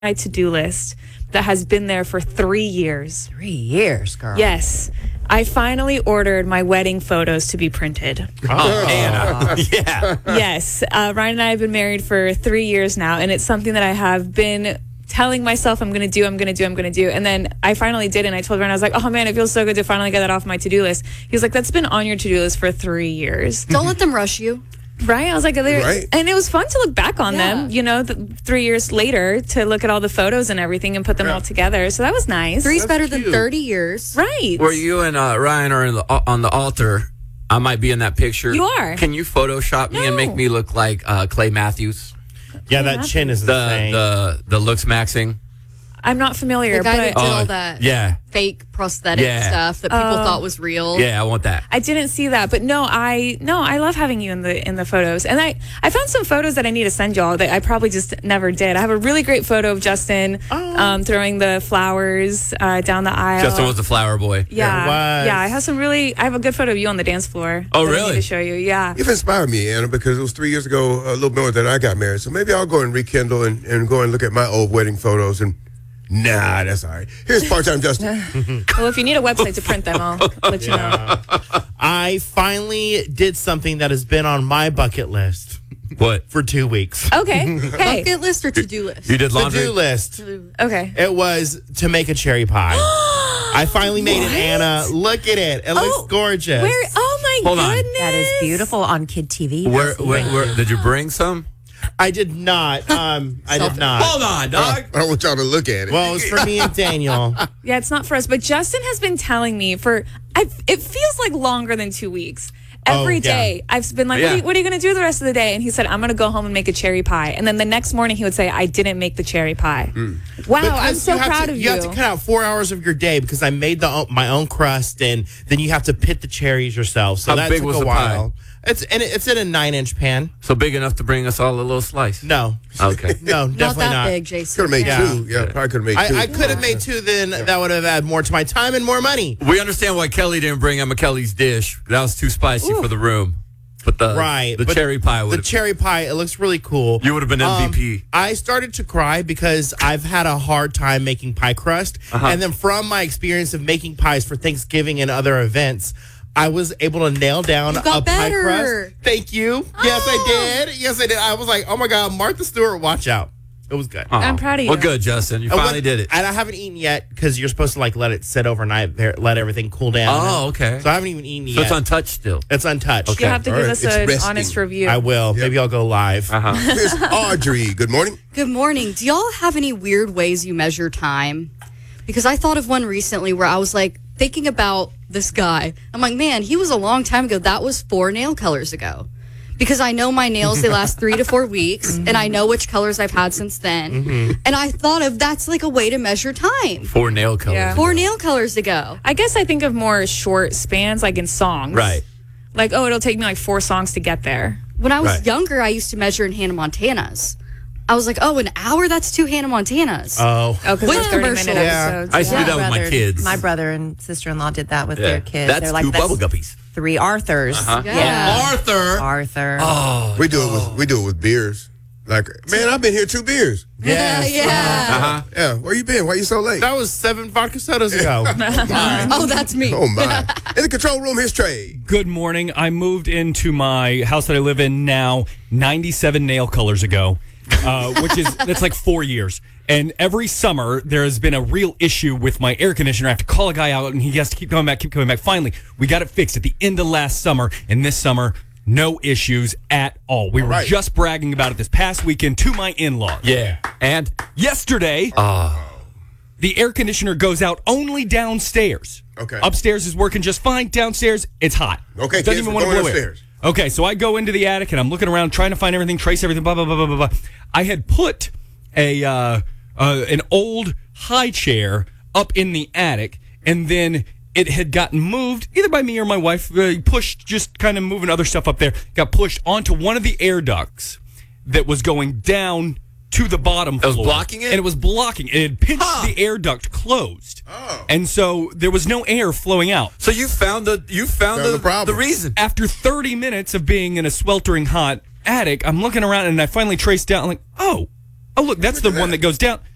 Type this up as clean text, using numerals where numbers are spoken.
my to-do list that has been there for 3 years. 3 years, girl. Yes. I finally ordered my wedding photos to be printed. Oh, Anna. Yeah. Yes. Ryan and I have been married for 3 years now, and it's something that I have been telling myself I'm going to do. And then I finally did, and I told Ryan, I was like, oh man, it feels so good to finally get that off my to-do list. He was like, that's been on your to-do list for 3 years. Don't let them rush you. Right? I was like, Right. And it was fun to look back on them, 3 years later, to look at all the photos and everything and put them all together. So that was nice. Three's better cute. than 30 years. Right. Where you and Ryan are on the altar. I might be in that picture. You are. Can you Photoshop me and make me look like Clay Matthews? Yeah, that chin is insane. The looks maxing. I'm not familiar, The guy that but did all that Yeah. fake prosthetic Yeah. stuff that people thought was real. Yeah, I want that. I didn't see that. But I love having you in the photos. And I found some photos that I need to send y'all that I probably just never did. I have a really great photo of Justin throwing the flowers down the aisle. Justin was the flower boy. Yeah. was. Yeah, I have a good photo of you on the dance floor. Oh, that I really? need to show you. Yeah. You've inspired me, Anna, because it was 3 years ago, a little more than I got married. So maybe I'll go and rekindle and go and look at my old wedding photos. And nah, that's all right. Here's part-time Justin. Well, if you need a website to print them, I'll let you know. I finally did something that has been on my bucket list What? for 2 weeks. Okay. Hey. Bucket list or to-do list? You did laundry? To-do list. Okay. It was to make a cherry pie. I finally made it, Anna. Look at it. It looks gorgeous. Where? Oh my Hold on. goodness. That is beautiful on Kid TV. Where did you bring some? I did not. I did not. Hold on, dog. I don't want y'all to look at it. Well, it was for me and Daniel. Yeah, it's not for us. But Justin has been telling me it feels like longer than 2 weeks. Every day I've been like, what are you going to do the rest of the day? And he said, I'm going to go home and make a cherry pie. And then the next morning he would say, I didn't make the cherry pie. Wow, Because I'm so you have proud to, of you. You have to cut out 4 hours of your day because I made my own crust, and then you have to pit the cherries yourself. So How that big took was a the while. pie? It's in a 9-inch pan. So big enough to bring us all a little slice. No, Okay. no, Not definitely that not. big, Could Jason. have made Yeah. two. Yeah, probably could have made two. I could have made two. Then that would have added more to my time and more money. We understand why Kelly didn't bring Emma Kelly's dish. That was too spicy for the room. But the cherry pie would The cherry pie, it looks really cool. You would have been MVP. I started to cry because I've had a hard time making pie crust. And then from my experience of making pies for Thanksgiving and other events, I was able to nail down You got a pie better. crust. Thank you. Yes, I did. Yes, I did. I was like, oh my God, Martha Stewart, watch out. It was good. I'm proud of you. Well, good, Justin. You finally did it. And I haven't eaten yet because you're supposed to let it sit overnight, let everything cool down. Oh, okay. So I haven't even eaten So yet. it's untouched still. It's untouched. Okay. You have to All give right. us It's an resting. honest review. I will. Maybe I'll go live. Here's Audrey. Good morning. Good morning. Do y'all have any weird ways you measure time? Because I thought of one recently where I was like thinking about this guy. I'm like, man, he was a long time ago. That was 4 nail colors ago. Because I know my nails, they last 3 to 4 weeks, and I know which colors I've had since then. And I thought of that's like a way to measure time. 4 nail colors. Yeah. 4 nail colors ago. I guess I think of more short spans, like in songs. Right. Like, it'll take me like 4 songs to get there. When I was Right. younger, I used to measure in Hannah Montana's. I was like, an hour? That's 2 Hannah Montana's. Oh. Oh, because With it's 30-minute commercials. episodes. I used to do yeah. that with my kids. My brother and sister-in-law did that with Yeah. their kids. That's They're like, 2 bubble guppies. 3 Arthurs. Yeah. Arthur. Arthur. Oh. We do it with beers. Like, man, I've been here 2 beers. Yes. Yeah. Yeah, where you been? Why you so late? That was 7 vodka sodas ago. Oh, that's me. Oh my! In the control room, here's Trey. Good morning. I moved into my house that I live in now 97 nail colors ago, that's like 4 years. And every summer, there has been a real issue with my air conditioner. I have to call a guy out, and he has to keep coming back. Finally, we got it fixed at the end of last summer, and this summer, no issues at all. We were just bragging about it this past weekend to my in-laws. Yeah. And? Yesterday, the air conditioner goes out only downstairs. Okay. Upstairs is working just fine. Downstairs, it's hot. Okay, It doesn't kids, even we're want to going blow air. upstairs. Okay, so I go into the attic and I'm looking around trying to find everything, trace everything, blah, blah, blah, blah, blah, blah. I had put an old high chair up in the attic, and then it had gotten moved, either by me or my wife, pushed, just kind of moving other stuff up there, got pushed onto one of the air ducts that was going down to the bottom floor. It was blocking it? And it was blocking it. It had pinched the air duct closed. Oh. And so there was no air flowing out. So you found the problem. the reason. After 30 minutes of being in a sweltering hot attic, I'm looking around and I finally traced down, I'm like, oh, look, that's the one that goes down.